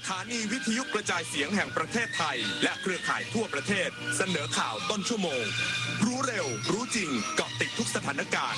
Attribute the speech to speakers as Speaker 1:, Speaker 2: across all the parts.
Speaker 1: ถานีวิทยุกระจายเสียงแห่งประเทศไทยและเครือข่ายทั่วประเทศเสนอข่าวต้นชั่วโมงรู้เร็วรู้จริงเกาะติดทุกสถานการณ์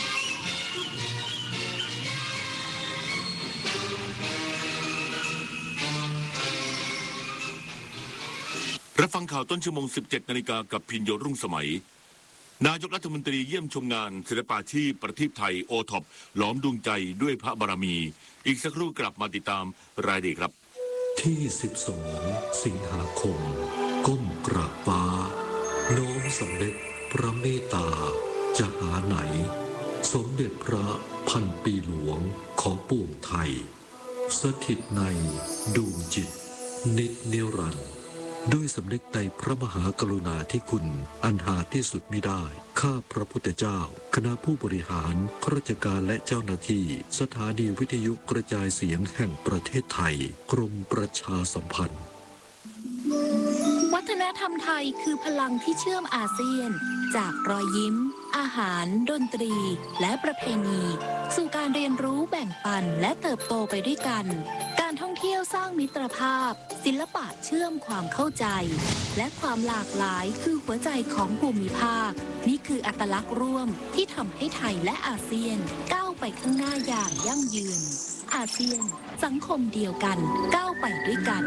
Speaker 2: รับฟังข่าวต้นชั่วโมง 17 นาฬิกากับพิญโยรุ่งสมัยนายกรัฐมนตรีเยี่ยมชมงานศิลปาชีพประทีปไทยโอท็อปหลอมดวงใจด้วยพระบารมีอีกสักครู่กลับมาติดตามรายละเอียดครับ
Speaker 3: ที่12 สิงหาคมก้มกราบฟ้าโน้มสำเร็จพระเมตตาจะหาไหนสมเด็จพระพันปีหลวงของปวงไทยสถิตในดวงจิตนิจนิรันดร์ด้วยสำนึกในพระมหากรุณาธิคุณอันหาที่สุดมิได้ข้าพระพุทธเจ้าคณะผู้บริหารข้าราชการและเจ้าหน้าที่สถานีวิทยุกระจายเสียงแห่งประเทศไทยกรมประชาสัมพันธ์
Speaker 4: วัฒนธรรมไทยคือพลังที่เชื่อมอาเซียนจากรอยยิ้มอาหารดนตรีและประเพณีสู่การเรียนรู้แบ่งปันและเติบโตไปด้วยกันการท่องเที่ยวสร้างมิตรภาพศิลปะเชื่อมความเข้าใจและความหลากหลายคือหัวใจของภูมิภาคนี่คืออัตลักษณ์ร่วมที่ทำให้ไทยและอาเซียนก้าวไปข้างหน้าอย่างยั่งยืนอาเซียนสังคมเดียวกันก้าวไปด้วยกัน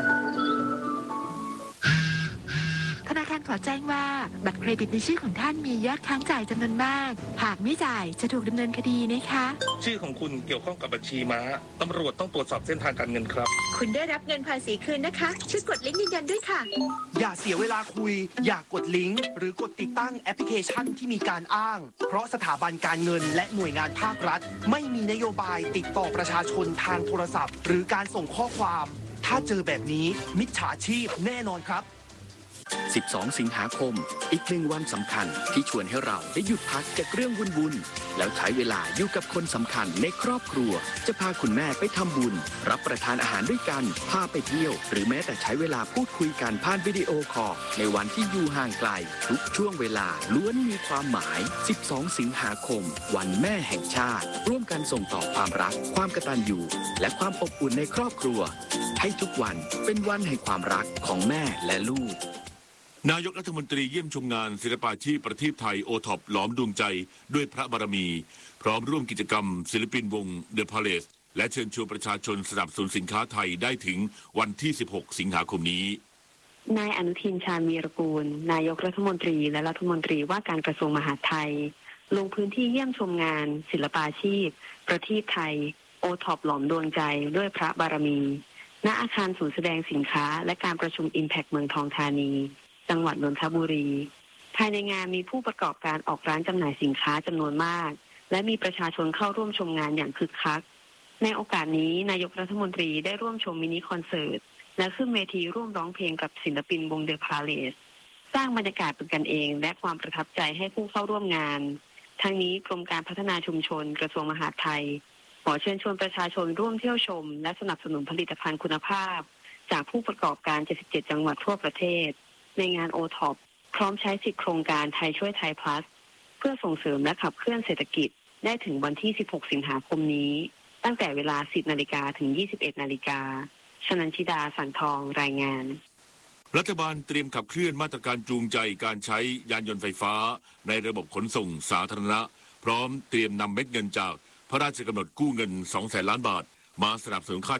Speaker 5: ธนาคารขอแจ้งว่าบัตรเครดิตในชื่อของท่านมียอดค้างจ่ายจำนวนมากหากไม่จ่ายจะถูกดำเนินคดีนะคะ
Speaker 6: ชื่อของคุณเกี่ยวข้องกับบัญชีม้าตำรวจต้องตรวจสอบเส้นทางการเงินครับ
Speaker 5: คุณได้รับเงินภาษีคืนนะคะช่วยกดลิงก์ยืนยันด้วยค่ะ
Speaker 7: อย่าเสียเวลาคุยอย่ากดลิงก์หรือกดติดตั้งแอปพลิเคชันที่มีการอ้างเพราะสถาบันการเงินและหน่วยงานภาครัฐไม่มีนโยบายติดต่อประชาชนทางโทรศัพท์หรือการส่งข้อความถ้าเจอแบบนี้มิจฉาชีพแน่นอนครับ
Speaker 8: 12 สิงหาคมอีก1วันสำคัญที่ชวนให้เราได้หยุดพักจากเรื่องวุ่นๆแล้วใช้เวลาอยู่กับคนสำคัญในครอบครัวจะพาคุณแม่ไปทำบุญรับประทานอาหารด้วยกันพาไปเที่ยวหรือแม้แต่ใช้เวลาพูดคุยกันผ่านวิดีโอคอลในวันที่อยู่ห่างไกลทุกช่วงเวลาล้วนมีความหมาย 12 สิงหาคมวันแม่แห่งชาติร่วมกันส่งต่อความรักความกตัญญูและความอบอุ่นในครอบครัวให้ทุกวันเป็นวันแห่งความรักของแม่และลูก
Speaker 2: นายกรัฐมนตรีเยี่ยมชมงานศิลปาชีพประทีปไทยโอท็อปหลอมดวงใจด้วยพระบารมีพร้อมร่วมกิจกรรมศิลปินวงเดอะพาเลสและเชิญชวนประชาชนสนับสนุนสินค้าไทยได้ถึงวันที่ 16 สิงหาคมนี้
Speaker 9: นายอนุทินชาญวีรกูลนายกรัฐมนตรีและรัฐมนตรีว่าการกระทรวงมหาดไทยลงพื้นที่เยี่ยมชมงานศิลปาชีพประทีปไทยโอท็อปหลอมดวงใจด้วยพระบารมีณอาคารศูนย์แสดงสินค้าและการประชุม Impact เมืองทองธานีจังหวัดนนทบุรีภายในงานมีผู้ประกอบการออกร้านจำหน่ายสินค้าจำนวนมากและมีประชาชนเข้าร่วมชมงานอย่างคึกคักในโอกาสนี้นายกรัฐมนตรีได้ร่วมชมมินิคอนเสิร์ตและขึ้นเวทีร่วมร้องเพลงกับศิลปินวงเดอะพาเลสสร้างบรรยากาศเป็นกันเองและความประทับใจให้ผู้เข้าร่วมงานทั้งนี้กรมการพัฒนาชุมชนกระทรวงมหาดไทยขอเชิญชวนประชาชนร่วมเที่ยวชมและสนับสนุนผลิตภัณฑ์คุณภาพจากผู้ประกอบการ77จังหวัดทั่วประเทศในงานโอท็อปพร้อมใช้สิทธิโครงการไทยช่วยไทยพลัสเพื่อส่งเสริมและขับเคลื่อนเศรษฐกิจได้ถึงวันที่ 16 สิงหาคมนี้ตั้งแต่เวลา 10 นาฬิกาถึง 21 นาฬิกาชนันชิดาสังทองรายงาน
Speaker 2: รัฐบาลเตรียมขับเคลื่อนมาตรการจูงใจการใช้ยานยนต์ไฟฟ้าในระบบขนส่งสาธารณะพร้อมเตรียมนำเม็ดเงินจากพระราชกำหนดกู้เงิน 200,000 ล้านบาทมาสนับสนุนค่า